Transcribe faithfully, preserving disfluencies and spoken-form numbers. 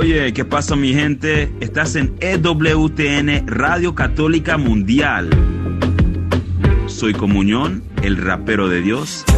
Oye, ¿qué pasa, mi gente? Estás en E W T N, Radio Católica Mundial. Soy Comunión, el rapero de Dios.